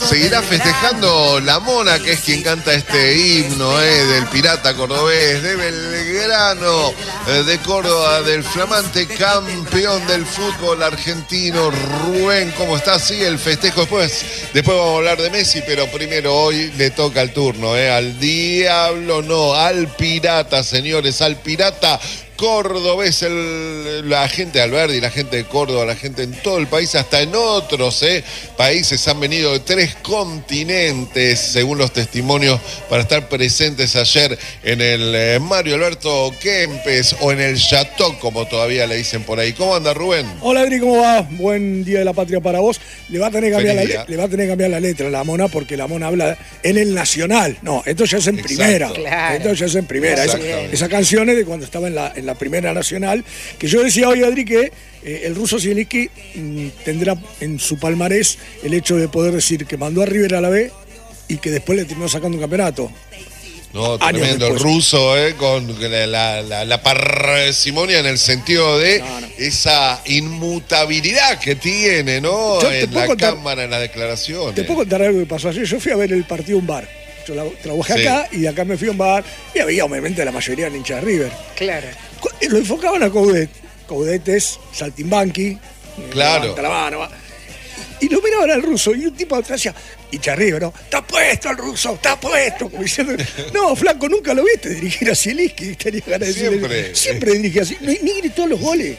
Seguirá festejando la Mona, que es quien canta este himno del pirata cordobés, de Belgrano, de Córdoba, del flamante campeón del fútbol argentino. Rubén, ¿cómo está? Sigue el festejo después vamos a hablar de Messi, pero primero hoy le toca el turno, al diablo no, al pirata, señores, al pirata cordobés, la gente de Alberdi, la gente de Córdoba, la gente en todo el país, hasta en otros países han venido de 3 continentes, según los testimonios, para estar presentes ayer en el Mario Alberto Kempes o en el Chateau, como todavía le dicen por ahí. ¿Cómo anda, Rubén? Hola, Adri, ¿cómo va? Buen Día de la Patria para vos. Le va a tener que cambiar la letra a la Mona, porque la Mona habla en el Nacional. No, esto ya es en primera. Claro. Esto ya es en primera. Esa canción es de cuando estaba en la Primera Nacional, que yo decía hoy, Adri, que el ruso Zielinski tendrá en su palmarés el hecho de poder decir que mandó a River a la B y que después le terminó sacando un campeonato. No, tremendo el ruso, con la parsimonia en el sentido de esa inmutabilidad que tiene, ¿no? En la cámara, en las declaraciones. Te puedo contar algo que pasó ayer. Yo fui a ver el partido a un bar. Yo trabajé acá y de acá me fui a un bar y había obviamente la mayoría de hinchas de River. Claro. Lo enfocaban a Coudet. Coudet es saltimbanqui. Claro. La mano, y lo miraban al ruso y un tipo atrás decía, hincha de River, ¿no? Está puesto el ruso, está puesto. Como diciendo, no, flaco, nunca lo viste dirigir a Zielinski. Tenía ganas de decirle, siempre dirigía así. Ni gritó los goles.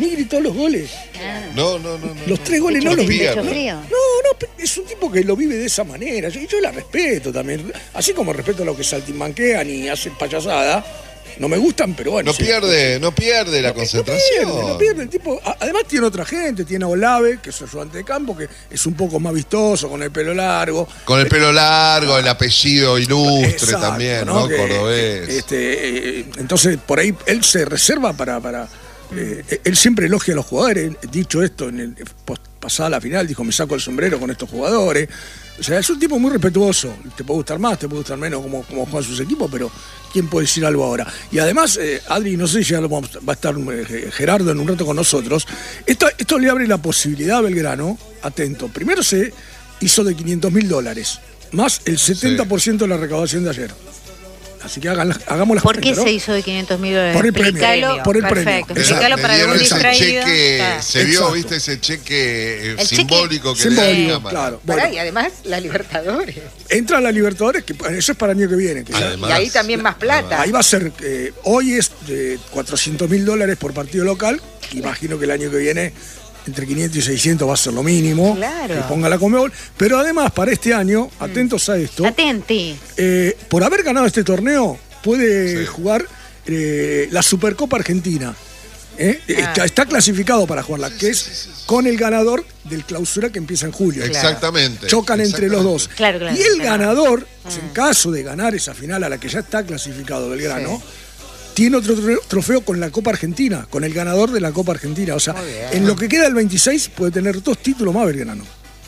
No. Los 3 goles no los vive. No, es un tipo que lo vive de esa manera. Yo la respeto también. Así como respeto a los que saltimbanquean y hacen payasada. No me gustan, pero bueno. No pierde la concentración. No pierde el tipo. Además tiene otra gente, tiene a Olave, que es su ayudante de campo, que es un poco más vistoso, con el pelo largo. El apellido ilustre. Exacto, también, ¿no? Cordobés. Entonces, por ahí él se reserva para él siempre elogia a los jugadores. Dicho esto, pasada la final, dijo, me saco el sombrero con estos jugadores. O sea, es un tipo muy respetuoso. Te puede gustar más, te puede gustar menos como juegan sus equipos, pero ¿quién puede decir algo ahora? Y además, Adri, no sé si ya va a estar Gerardo en un rato con nosotros. Esto le abre la posibilidad a Belgrano, atento. Primero se hizo de $500.000, más el 70% de la recaudación de ayer. Así que hagamos las ¿Por qué se hizo de $500.000? Por el premio. Por el Perfecto. Explícalo para algún distraído. Se vio, ¿viste? Ese cheque simbólico que le da la Cámara. Claro. Bueno, y además la Libertadores. Entra la Libertadores, que eso es para el año que viene. Y ahí también más plata. Ahí va a ser, hoy es de $400.000 por partido local. Imagino que el año que viene entre 500 y 600 va a ser lo mínimo. Claro. Que ponga la Conmebol. Pero además, para este año, atentos a esto. Atenti. Por haber ganado este torneo, puede jugar la Supercopa Argentina. Está clasificado para jugarla, que es con el ganador del clausura que empieza en julio. Exactamente. Chocan entre los dos. Claro, y el ganador, en caso de ganar esa final a la que ya está clasificado Belgrano, tiene otro trofeo con la Copa Argentina, con el ganador de la Copa Argentina. O sea, en lo que queda el 26 puede tener 2 títulos más Belgrano.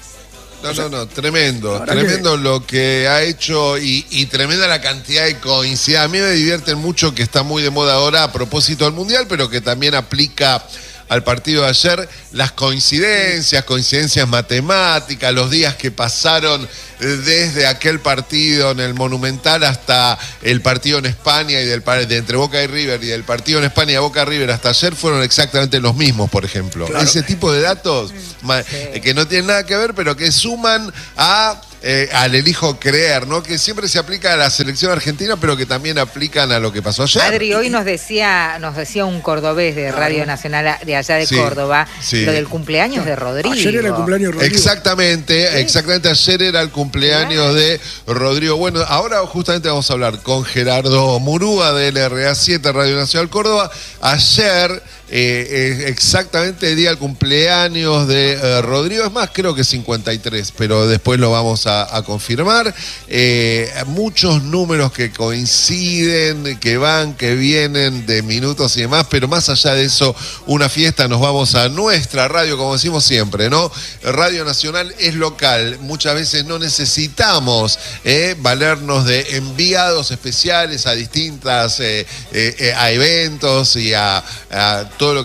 Tremendo lo que ha hecho y tremenda la cantidad de coincidencias. A mí me divierten mucho, que está muy de moda ahora a propósito del Mundial, pero que también aplica al partido de ayer, las coincidencias matemáticas, los días que pasaron desde aquel partido en el Monumental hasta el partido en España y de entre Boca y River, y del partido en España Boca River hasta ayer fueron exactamente los mismos, por ejemplo. Claro. Ese tipo de datos que no tienen nada que ver, pero que suman al elijo creer, ¿no? Que siempre se aplica a la selección argentina, pero que también aplican a lo que pasó ayer. Adri, hoy nos decía un cordobés de Radio Nacional de allá de Córdoba, lo del cumpleaños de Rodrigo. Ayer era el cumpleaños de Rodrigo. Exactamente, ayer era el cumpleaños de Rodrigo. Bueno, ahora justamente vamos a hablar con Gerardo Murúa de LRA7 Radio Nacional Córdoba. Ayer, exactamente el día del cumpleaños de Rodrigo, es más, creo que 53, pero después lo vamos a confirmar. Muchos números que coinciden, que van, que vienen de minutos y demás, pero más allá de eso, una fiesta. Nos vamos a nuestra radio, como decimos siempre, ¿no? Radio Nacional es local, muchas veces no necesitamos valernos de enviados especiales a distintas a eventos y a todo lo que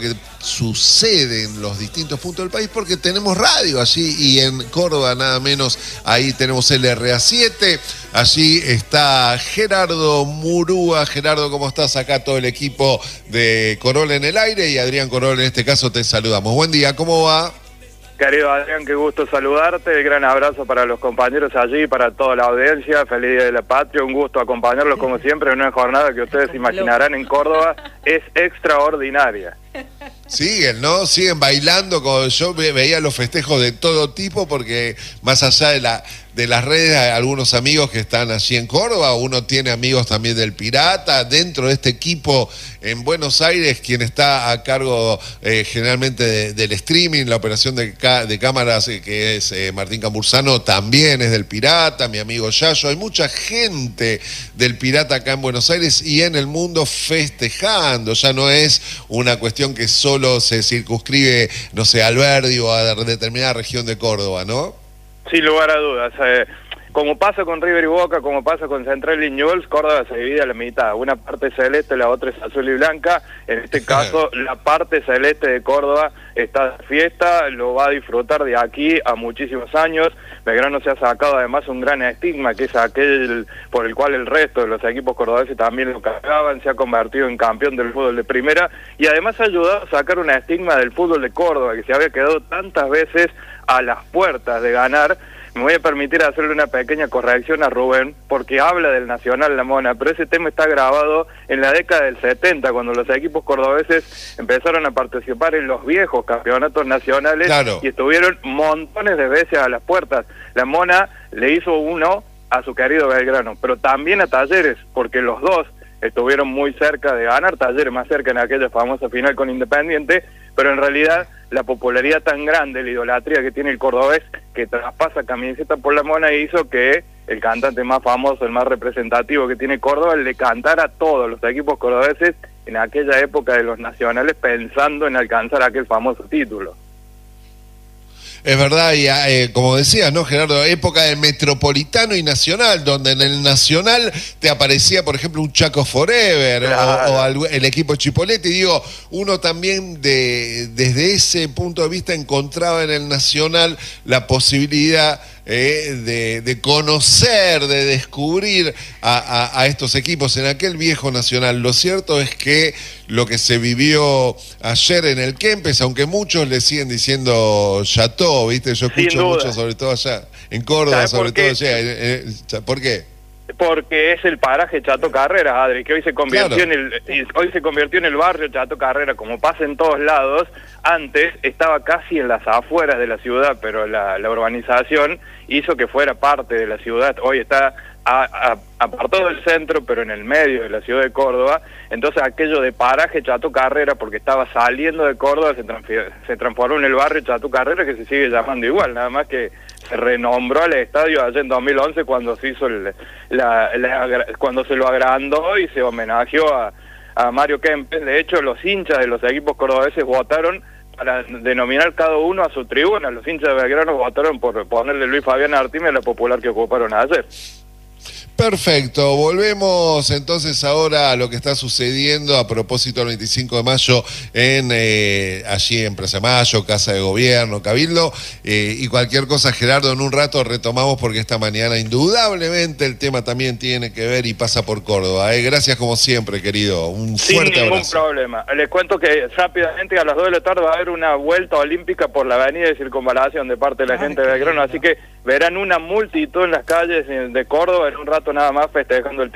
sucede en los distintos puntos del país, porque tenemos radio allí, y en Córdoba nada menos, ahí tenemos el RA7, allí está Gerardo Murúa. Gerardo, ¿cómo estás? Acá todo el equipo de Corola en el aire, y Adrián Corola en este caso te saludamos. Buen día, ¿cómo va? Querido Adrián, qué gusto saludarte, gran abrazo para los compañeros allí, para toda la audiencia, feliz Día de la Patria, un gusto acompañarlos como siempre en una jornada que ustedes imaginarán en Córdoba, es extraordinaria. Siguen, ¿no? Siguen bailando. Yo veía los festejos de todo tipo, porque más allá de las redes hay algunos amigos que están allí en Córdoba, uno tiene amigos también del Pirata, dentro de este equipo en Buenos Aires, quien está a cargo generalmente del streaming, la operación de cámaras, que es Martín Cambursano, también es del Pirata, mi amigo Yayo. Hay mucha gente del Pirata acá en Buenos Aires y en el mundo festejando. Ya no es una cuestión que solo se circunscribe, no sé, a Alberdi o a determinada región de Córdoba, ¿no? Sin lugar a dudas. Como pasa con River y Boca, como pasa con Central y Newell's, Córdoba se divide a la mitad. Una parte es celeste, la otra es azul y blanca. En este caso, la parte celeste de Córdoba está de fiesta, lo va a disfrutar de aquí a muchísimos años. Belgrano se ha sacado además un gran estigma, que es aquel por el cual el resto de los equipos cordobeses también lo cargaban. Se ha convertido en campeón del fútbol de primera y además ha ayudado a sacar un estigma del fútbol de Córdoba, que se había quedado tantas veces a las puertas de ganar. Me voy a permitir hacerle una pequeña corrección a Rubén, porque habla del Nacional La Mona, pero ese tema está grabado en la década del 70, cuando los equipos cordobeses empezaron a participar en los viejos campeonatos nacionales, claro, y estuvieron montones de veces a las puertas. La Mona le hizo uno a su querido Belgrano, pero también a Talleres, porque los dos estuvieron muy cerca de ganar, Talleres más cerca en aquella famosa final con Independiente, pero en realidad la popularidad tan grande, la idolatría que tiene el cordobés, que traspasa camiseta por La Mona, hizo que el cantante más famoso, el más representativo que tiene Córdoba, le cantara a todos los equipos cordobeses en aquella época de los nacionales, pensando en alcanzar aquel famoso título. Es verdad, y como decías, ¿no, Gerardo? Época de Metropolitano y Nacional, donde en el Nacional te aparecía, por ejemplo, un Chaco Forever, claro, o el equipo Chipolete. Y digo, uno también desde ese punto de vista encontraba en el Nacional la posibilidad de conocer, de descubrir a estos equipos en aquel viejo Nacional. Lo cierto es que lo que se vivió ayer en el Kempes, aunque muchos le siguen diciendo Chateau, ¿viste? Yo escucho mucho, sobre todo allá en Córdoba, sobre todo allá. ¿Por qué? Porque es el paraje Chato Carreras, Adri, que hoy se convirtió, claro, en el barrio Chato Carreras, como pasa en todos lados. Antes estaba casi en las afueras de la ciudad, pero la urbanización hizo que fuera parte de la ciudad. Hoy está apartado del centro, pero en el medio de la ciudad de Córdoba. Entonces aquello de paraje Chato Carreras, porque estaba saliendo de Córdoba, se transformó en el barrio Chato Carreras, que se sigue llamando igual, nada más que se renombró al estadio allá en 2011 cuando se hizo cuando se lo agrandó y se homenajeó a Mario Kempes. De hecho, los hinchas de los equipos cordobeses votaron para denominar cada uno a su tribuna. Los hinchas de Belgrano votaron por ponerle Luis Fabián Artime a la popular que ocuparon ayer. Perfecto, volvemos entonces ahora a lo que está sucediendo a propósito del 25 de mayo allí en Plaza Mayo, Casa de Gobierno, Cabildo, y cualquier cosa, Gerardo, en un rato retomamos, porque esta mañana indudablemente el tema también tiene que ver y pasa por Córdoba. Gracias como siempre, querido, un fuerte abrazo. Sin ningún problema. Les cuento que rápidamente a las 2 de la tarde va a haber una vuelta olímpica por la avenida de Circunvalación de parte de la gente de Belgrano, así que verán una multitud en las calles de Córdoba en un rato nada más festejando el